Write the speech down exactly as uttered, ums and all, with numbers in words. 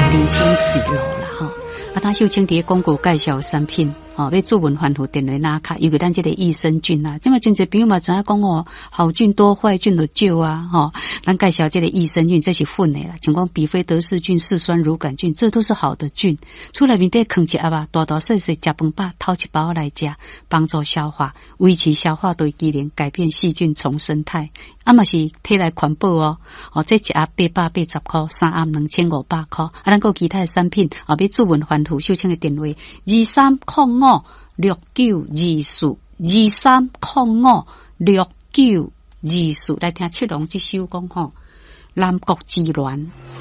人生之路啦吼。啊，他秀清伫广告介绍产品，哦，要做文反复电话拉卡，尤其咱这个益生菌啊，即嘛真侪朋友嘛知影讲哦，好菌多坏菌就少啊，吼、哦，咱介绍这个益生菌，这是混的啦，像讲比菲德氏菌、四酸乳杆菌，这都是好的菌，出来面底囥一盒啊，大大细细食饭饱，掏一包来食，帮助消化，维持消化对机能，改变细菌重生态，啊嘛是体内环保哦，哦，这一盒八百八十块，三盒两千五百块，啊，咱个其他的产品啊，要做文反复秀清的电话二三零五六九二四二三零五六九二四，来听七龙这首讲吼，南国之恋。